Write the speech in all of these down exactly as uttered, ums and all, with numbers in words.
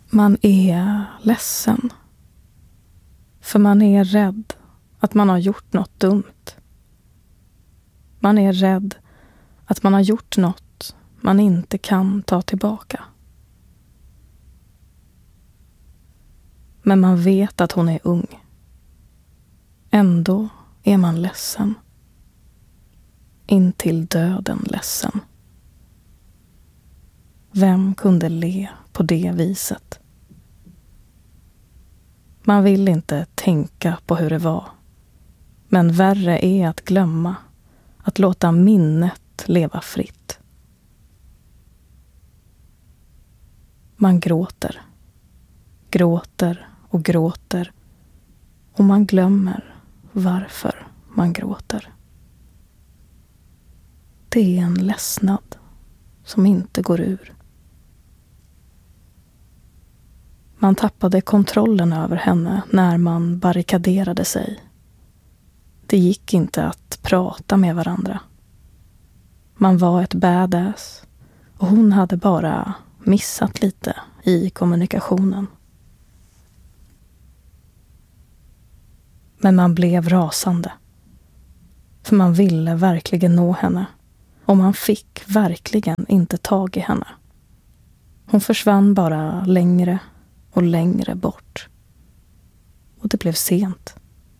Man är ledsen. För man är rädd att man har gjort något dumt. Man är rädd att man har gjort något man inte kan ta tillbaka. Men man vet att hon är ung. Ändå är man ledsen. Intill döden ledsen. Vem kunde le på det viset? Man vill inte tänka på hur det var. Men värre är att glömma. Att låta minnet leva fritt. Man gråter. Gråter och gråter. Och man glömmer varför man gråter. Det är en ledsnad som inte går ur. Man tappade kontrollen över henne när man barrikaderade sig. Det gick inte att prata med varandra. Man var ett badass och hon hade bara missat lite i kommunikationen. Men man blev rasande. För man ville verkligen nå henne. Och man fick verkligen inte tag i henne. Hon försvann bara längre och längre bort. Och det blev sent.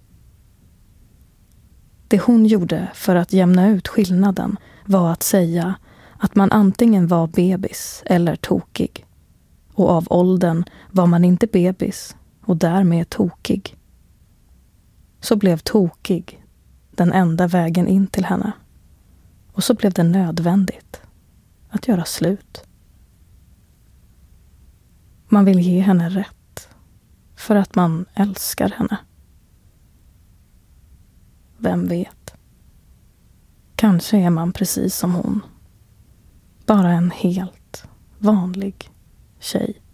Det hon gjorde för att jämna ut skillnaden var att säga att man antingen var bebis eller tokig. Och av åldern var man inte bebis och därmed tokig. Så blev tokig den enda vägen in till henne. Och så blev det nödvändigt att göra slut. Man vill ge henne rätt för att man älskar henne. Vem vet? Kanske är man precis som hon. Bara en helt vanlig tjej.